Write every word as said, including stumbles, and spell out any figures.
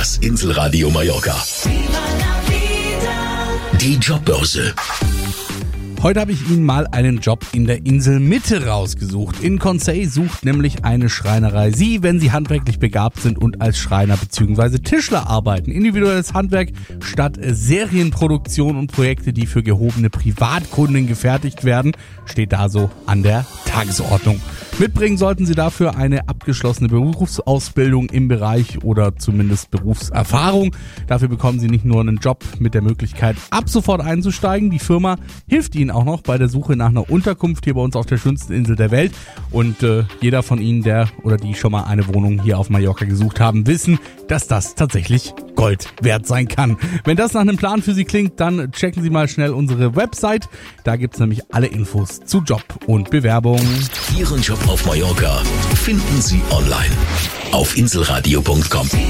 Das Inselradio Mallorca. Die Jobbörse. Heute habe ich Ihnen mal einen Job in der Inselmitte rausgesucht. In Consey sucht nämlich eine Schreinerei Sie, wenn Sie handwerklich begabt sind und als Schreiner bzw. Tischler arbeiten. Individuelles Handwerk statt Serienproduktion und Projekte, die für gehobene Privatkunden gefertigt werden, steht da so an der Tagesordnung. Mitbringen sollten Sie dafür eine abgeschlossene Berufsausbildung im Bereich oder zumindest Berufserfahrung. Dafür bekommen Sie nicht nur einen Job mit der Möglichkeit, ab sofort einzusteigen. Die Firma hilft Ihnen auch noch bei der Suche nach einer Unterkunft hier bei uns auf der schönsten Insel der Welt. Und äh, jeder von Ihnen, der oder die schon mal eine Wohnung hier auf Mallorca gesucht haben, wissen, dass das tatsächlich Gold wert sein kann. Wenn das nach einem Plan für Sie klingt, dann checken Sie mal schnell unsere Website. Da gibt's nämlich alle Infos zu Job und Bewerbung. Ihren Job auf Mallorca finden Sie online auf inselradio punkt com.